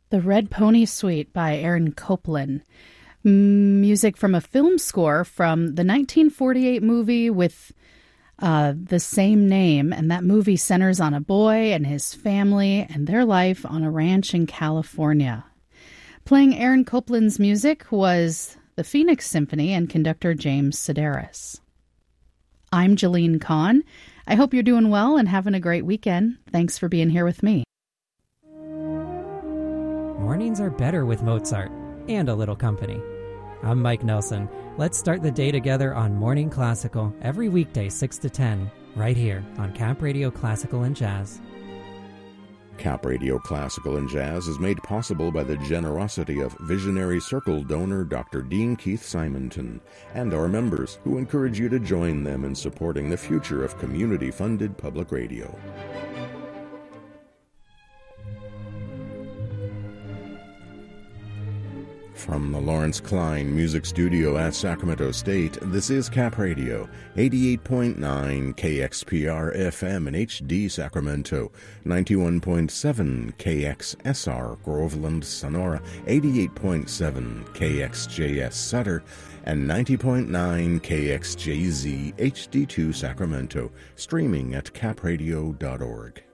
The Red Pony Suite by Aaron Copland. Music from a film score from the 1948 movie with the same name, and that movie centers on a boy and his family and their life on a ranch in California. Playing Aaron Copland's music was the Phoenix Symphony and conductor James Sedaris. I'm Jeline Kahn. I hope you're doing well and having a great weekend. Thanks for being here with me. Mornings are better with Mozart and a little company. I'm Mike Nelson. Let's start the day together on Morning Classical every weekday 6 to 10, right here on Cap Radio Classical and Jazz. Cap Radio Classical and Jazz is made possible by the generosity of Visionary Circle donor Dr. Dean Keith Simonton and our members, who encourage you to join them in supporting the future of community-funded public radio. From the Lawrence Klein Music Studio at Sacramento State, this is Cap Radio, 88.9 KXPR FM in HD Sacramento, 91.7 KXSR Groveland Sonora, 88.7 KXJS Sutter, and 90.9 KXJZ HD2 Sacramento, streaming at capradio.org.